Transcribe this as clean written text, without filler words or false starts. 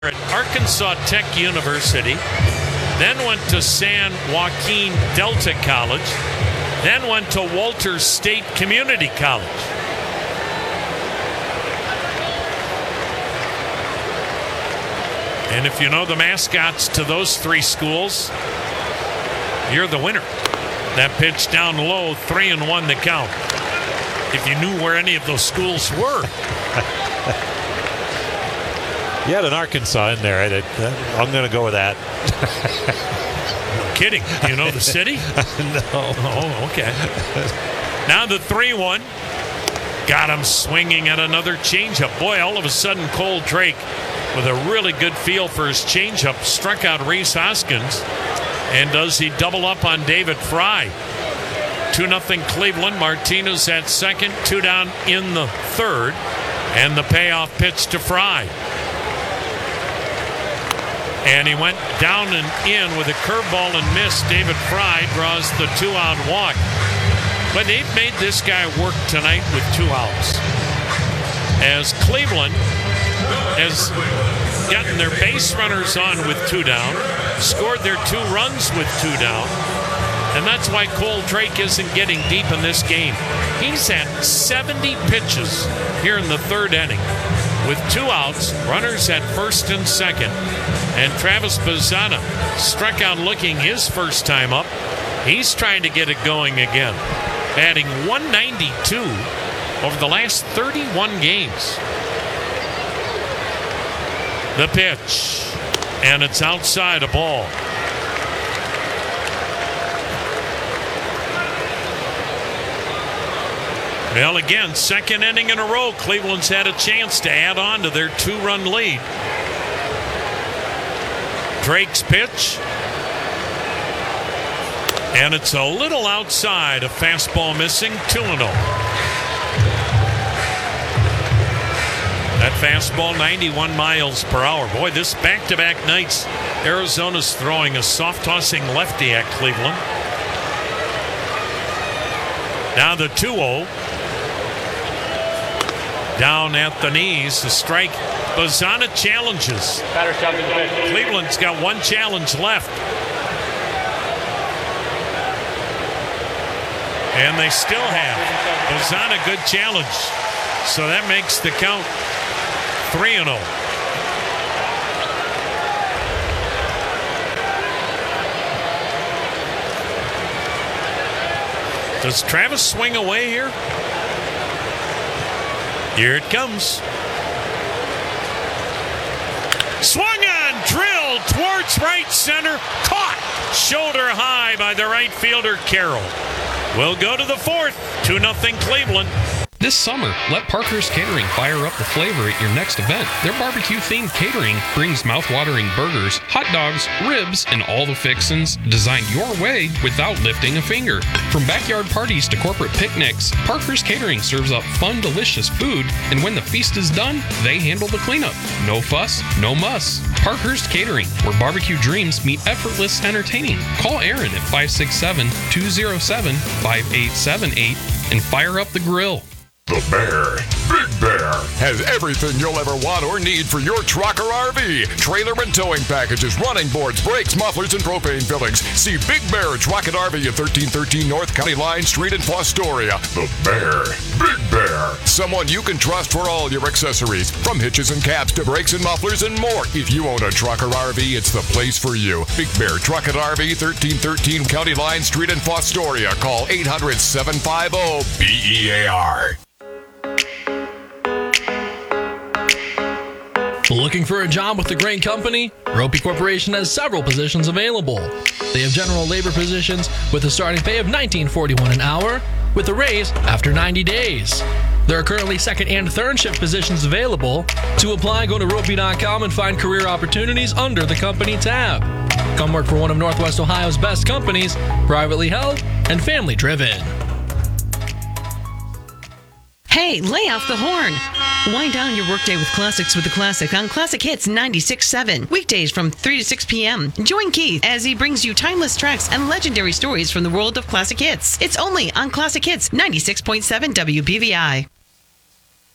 At Arkansas Tech University, then went to San Joaquin Delta College, then went to Walters State Community College. And if you know the mascots to those three schools, you're the winner. That pitch down low, 3-1 the count. If you knew where any of those schools were. You had an Arkansas in there. I'm going to go with that. No kidding. Do you know the city? No. Oh, okay. Now the 3-1. Got him swinging at another changeup. Boy, all of a sudden, Cole Drake, with a really good feel for his changeup, struck out Rhys Hoskins. And does he double up on David Fry? 2-0 Cleveland. Martinez at second. 2 down in the third. And the payoff pitch to Fry. And he went down and in with a curveball and missed. David Fry draws the 2-out walk. But they've made this guy work tonight with 2 outs. As Cleveland has gotten their base runners on with 2 down, scored their 2 runs with 2 down, and that's why Cole Drake isn't getting deep in this game. He's had 70 pitches here in the third inning with 2 outs, runners at first and second, and Travis Bazzana struck out looking his first time up. He's trying to get it going again, batting 192 over the last 31 games. The pitch, and it's outside, a ball. Well, again, second inning in a row, Cleveland's had a chance to add on to their 2-run lead. Drake's pitch, and it's a little outside, a fastball missing, 2-0. That fastball, 91 miles per hour. Boy, this back-to-back nights, Arizona's throwing a soft-tossing lefty at Cleveland. Now the 2-0. Down at the knees, the strike. Bazzana challenges. Cleveland's got 1 challenge left. And they still have. Bazzana, good challenge. So that makes the count 3-0. Does Travis swing away here? Here it comes. Swung on, drilled towards right center, caught shoulder high by the right fielder Carroll. We'll go to the 4th, 2-0 Cleveland. This summer, let Parkhurst Catering fire up the flavor at your next event. Their barbecue-themed catering brings mouth-watering burgers, hot dogs, ribs, and all the fixins designed your way without lifting a finger. From backyard parties to corporate picnics, Parkhurst Catering serves up fun, delicious food, and when the feast is done, they handle the cleanup. No fuss, no muss. Parkhurst Catering, where barbecue dreams meet effortless entertaining. Call Aaron at 567-207-5878 and fire up the grill. The Bear, Big Bear, has everything you'll ever want or need for your truck or RV. Trailer and towing packages, running boards, brakes, mufflers, and propane fillings. See Big Bear Truck and RV at 1313 North County Line Street in Fostoria. The Bear, Big Bear, someone you can trust for all your accessories. From hitches and caps to brakes and mufflers and more. If you own a truck or RV, it's the place for you. Big Bear Truck and RV, 1313 County Line Street in Fostoria. Call 800-750-BEAR. Looking for a job with a great company? Ropey Corporation has several positions available. They have general labor positions with a starting pay of $19.41 an hour with a raise after 90 days. There are currently second and third shift positions available. To apply, go to ropey.com and find career opportunities under the company tab. Come work for one of Northwest Ohio's best companies, privately held and family driven. Hey, lay off the horn. Wind down your workday with classics with the classic on Classic Hits 96.7. Weekdays from 3 to 6 p.m. Join Keith as he brings you timeless tracks and legendary stories from the world of classic hits. It's only on Classic Hits 96.7 WBVI.